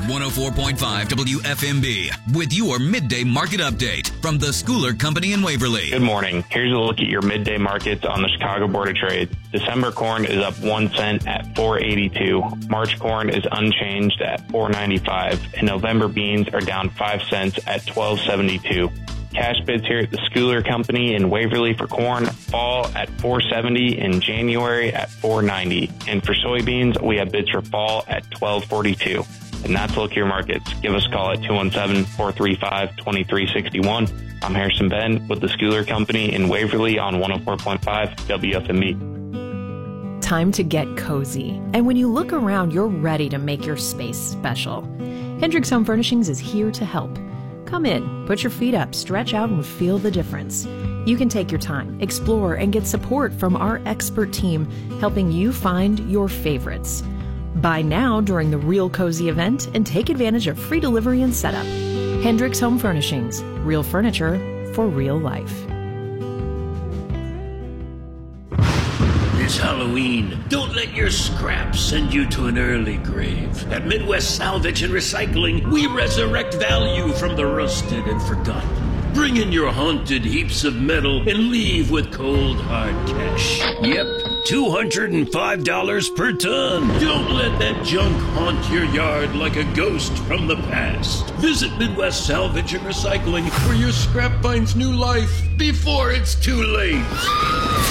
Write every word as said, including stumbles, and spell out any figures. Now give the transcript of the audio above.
one oh four point five W F M B with your midday market update from the Schooler Company in Waverly. Good morning. Here's a look at your midday markets on the Chicago Board of Trade. December corn is up one cent at four eighty-two. March corn is unchanged at four ninety-five, and November beans are down five cents at twelve seventy-two. Cash bids here at the Schooler Company in Waverly for corn fall at four seventy and January at four ninety. And for soybeans, we have bids for fall at twelve forty-two. And that's a look at your markets. Give us a call at two one seven, four three five, two three six one. I'm Harrison Ben with the Schooler Company in Waverly on one oh four point five W F M B. Time to get cozy. And when you look around, you're ready to make your space special. Hendricks Home Furnishings is here to help. Come in, put your feet up, stretch out, and feel the difference. You can take your time, explore, and get support from our expert team helping you find your favorites. Buy now during the Real Cozy event and take advantage of free delivery and setup. Hendricks Home Furnishings. Real furniture for real life. It's Halloween. Don't let your scraps send you to an early grave. At Midwest Salvage and Recycling, we resurrect value from the rusted and forgotten. Bring in your haunted heaps of metal and leave with cold, hard cash. Yep, two hundred five dollars per ton. Don't let that junk haunt your yard like a ghost from the past. Visit Midwest Salvage and Recycling, where your scrap finds new life before it's too late.